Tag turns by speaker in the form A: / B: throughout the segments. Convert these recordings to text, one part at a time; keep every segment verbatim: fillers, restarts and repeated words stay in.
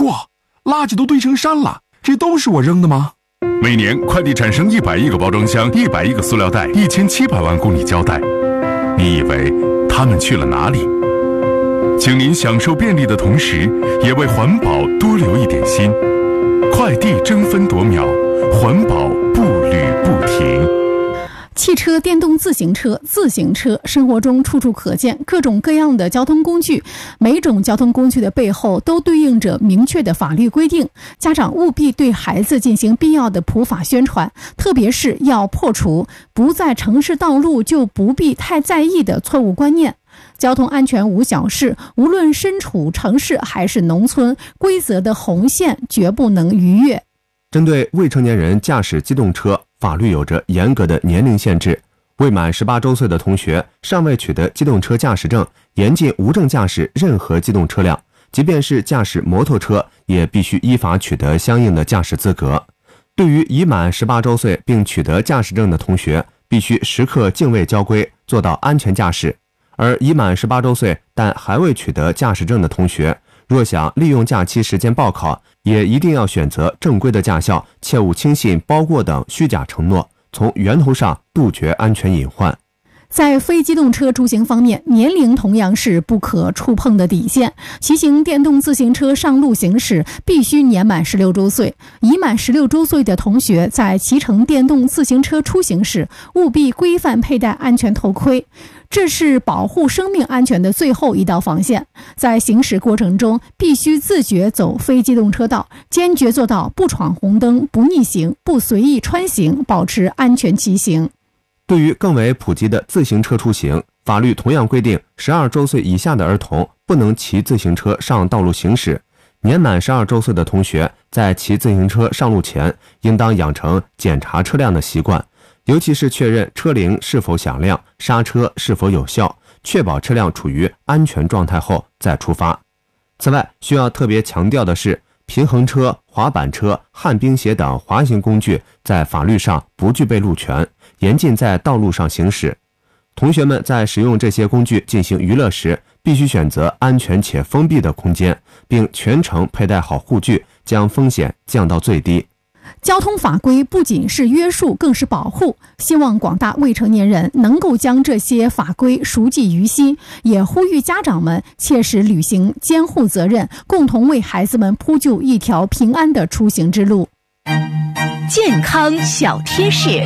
A: 嚯，垃圾都堆成山了，这都是我扔的吗？
B: 每年快递产生一百亿个包装箱，一百亿个塑料袋，一千七百万公里胶带。你以为它们去了哪里？请您享受便利的同时，也为环保多留一点心。快递争分夺秒，环保步履不停。
C: 汽车、电动自行车、自行车，生活中处处可见，各种各样的交通工具。每种交通工具的背后都对应着明确的法律规定。家长务必对孩子进行必要的普法宣传，特别是要破除不在城市道路就不必太在意的错误观念。交通安全无小事，无论身处城市还是农村，规则的红线绝不能逾越。
D: 针对未成年人驾驶机动车，法律有着严格的年龄限制。未满十八周岁的同学尚未取得机动车驾驶证，严禁无证驾驶任何机动车辆，即便是驾驶摩托车，也必须依法取得相应的驾驶资格。对于已满十八周岁并取得驾驶证的同学，必须时刻敬畏交规，做到安全驾驶。而已满十八周岁但还未取得驾驶证的同学，若想利用假期时间报考，也一定要选择正规的驾校，切勿轻信包过等虚假承诺，从源头上杜绝安全隐患。
C: 在非机动车出行方面，年龄同样是不可触碰的底线。骑行电动自行车上路行驶必须年满十六周岁。已满十六周岁的同学在骑乘电动自行车出行时，务必规范佩戴安全头盔，这是保护生命安全的最后一道防线。在行驶过程中，必须自觉走非机动车道，坚决做到不闯红灯、不逆行、不随意穿行，保持安全骑行。
D: 对于更为普及的自行车出行，法律同样规定，十二周岁以下的儿童不能骑自行车上道路行驶。年满十二周岁的同学在骑自行车上路前，应当养成检查车辆的习惯，尤其是确认车铃是否响亮，刹车是否有效，确保车辆处于安全状态后再出发。此外，需要特别强调的是，平衡车、滑板车、旱冰鞋等滑行工具在法律上不具备路权，严禁在道路上行驶。同学们在使用这些工具进行娱乐时，必须选择安全且封闭的空间，并全程佩戴好护具，将风险降到最低。
C: 交通法规不仅是约束，更是保护。希望广大未成年人能够将这些法规熟记于心，也呼吁家长们切实履行监护责任，共同为孩子们铺就一条平安的出行之路。
E: 健康小贴士：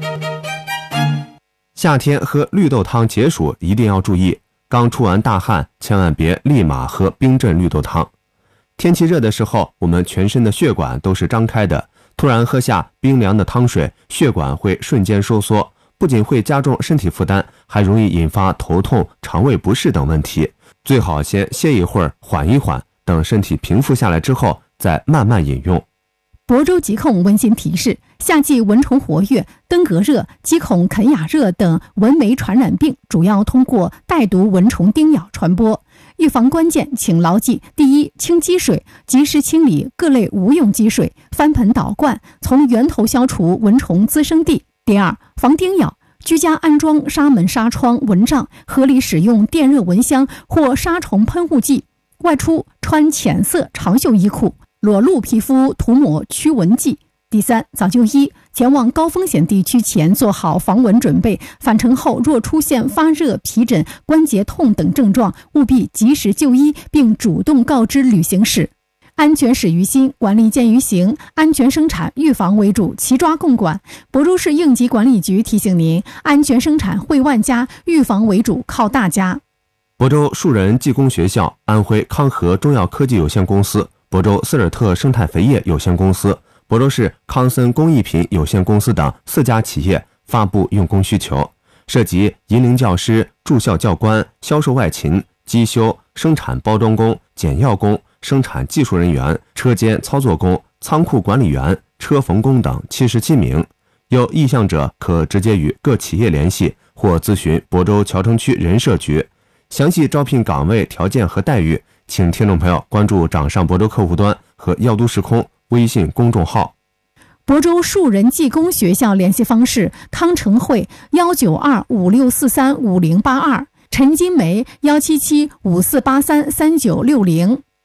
D: 夏天喝绿豆汤解暑一定要注意，刚出完大汗，千万别立马喝冰镇绿豆汤。天气热的时候，我们全身的血管都是张开的，突然喝下冰凉的汤水，血管会瞬间收缩，不仅会加重身体负担，还容易引发头痛、肠胃不适等问题。最好先歇一会儿，缓一缓，等身体平复下来之后，再慢慢饮用。
C: 亳州疾控温馨提示：夏季蚊虫活跃，登革热、鸡孔肯雅热等蚊媒传染病主要通过带毒蚊虫叮咬传播。预防关键请牢记：第一，清积水，及时清理各类无用积水，翻盆倒灌，从源头消除蚊虫滋生地；第二，防叮咬，居家安装纱门、纱窗、蚊帐，合理使用电热蚊香或杀虫喷雾剂。外出穿浅色长袖衣裤，裸露皮肤涂抹驱蚊剂。第三，早就医，前往高风险地区前做好防蚊准备，返程后若出现发热、皮疹、关节痛等症状，务必及时就医，并主动告知旅行史。安全始于心，管理见于行，安全生产预防为主，齐抓共管。亳州市应急管理局提醒您，安全生产惠万家，预防为主靠大家。
D: 亳州树人技工学校、安徽康和中药科技有限公司、亳州斯尔特生态肥业有限公司、亳州市康森工艺品有限公司等四家企业发布用工需求，涉及银龄教师、驻校教官、销售外勤、机修、生产包装工、检药工、生产技术人员、车间操作工、仓库管理员、车缝工等七十七名。有意向者可直接与各企业联系或咨询亳州谯城区人社局。详细招聘岗位条件和待遇，请听众朋友关注掌上亳州客户端和药都时空微信公众号。
C: 亳州树人技工学校联系方式：康成会幺九二五六四三五零八二，陈金梅幺七七五四八三三九六零。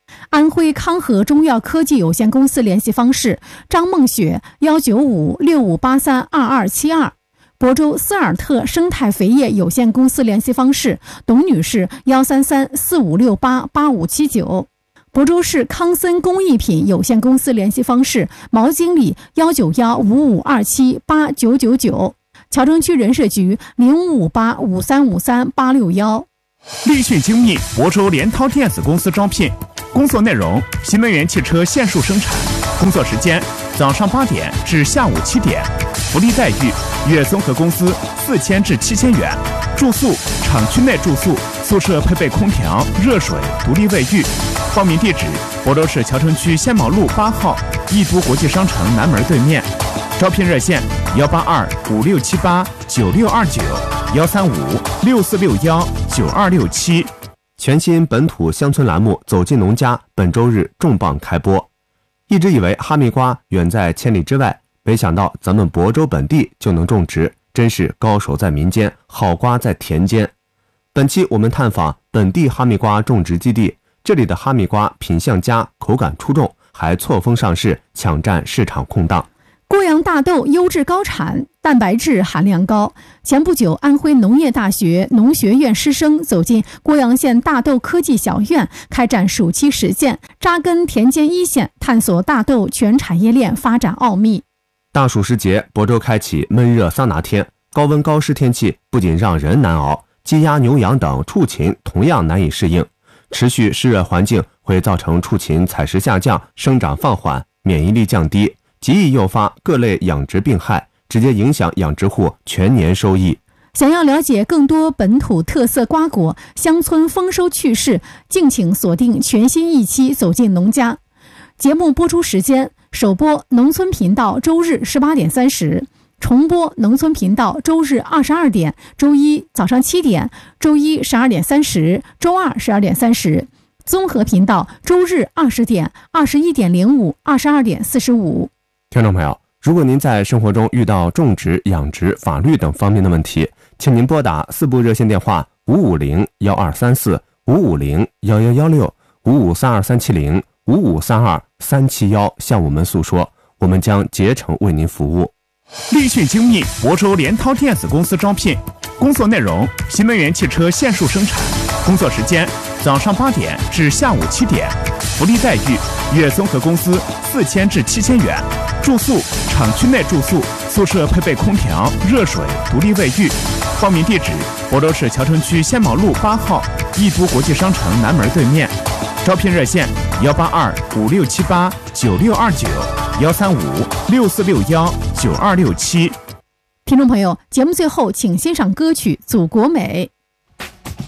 C: 安徽康和中药科技有限公司联系方式：张梦雪幺九五六五八三二二七二。亳州斯尔特生态肥业有限公司联系方式：董女士幺三三四五六八八五七九。亳州市康森工艺品有限公司联系方式：毛经理幺九幺五五二七八九九九。侨城区人社局零五五八五三五三八六幺。
F: 立讯精密亳州联涛电子公司招聘，工作内容：新能源汽车线束生产，工作时间早上八点至下午七点，福利待遇：月综合工资四千至七千元，住宿厂区内住宿，宿舍配备空调、热水、独立卫浴。报名地址：亳州市侨城区仙毛路八号易都国际商城南门对面。招聘热线：幺八二五六七八九六二九，幺三五六四六幺九二六七。
D: 全新本土乡村栏目《走进农家》本周日重磅开播。一直以为哈密瓜远在千里之外，没想到咱们亳州本地就能种植，真是高手在民间，好瓜在田间。本期我们探访本地哈密瓜种植基地，这里的哈密瓜品相佳，口感出众，还错峰上市，抢占市场空档。
C: 郭阳大豆优质高产，蛋白质含量高。前不久，安徽农业大学农学院师生走进郭阳县大豆科技小院，开展暑期实践，扎根田间一线，探索大豆全产业链发展奥秘。
D: 大暑时节，亳州开启闷热桑拿天，高温高湿天气不仅让人难熬，鸡鸭牛羊等畜禽同样难以适应。持续湿热环境会造成畜禽采食下降，生长放缓，免疫力降低，极易诱发各类养殖病害，直接影响养殖户全年收益。
C: 想要了解更多本土特色瓜果、乡村丰收趣事，敬请锁定全新一期《走进农家》。节目播出时间：首播农村频道周日十八点三十，重播农村频道周日二十二点，周一早上七点，周一十二点三十，周二十二点三十。综合频道周日二十点、二十一点零五、二十二点四十五。
D: 听众朋友，如果您在生活中遇到种植、养殖、法律等方面的问题，请您拨打四部热线电话五五零幺二三四、五五零幺幺幺六、五五三二三七零、五五三二三七幺向我们诉说，我们将竭诚为您服务。
F: 立讯精密亳州联涛电子公司招聘，工作内容：新能源汽车线束生产，工作时间早上八点至下午七点，福利待遇：月综合工资四千至七千元，住宿厂区内住宿，宿舍配备空调、热水、独立卫浴。报名地址：亳州市侨城区仙毛路八号易都国际商城南门对面。招聘热线：幺八二五六七八九六二九，幺三五六四六幺九二六七。
C: 听众朋友，节目最后请欣赏歌曲《祖国美》。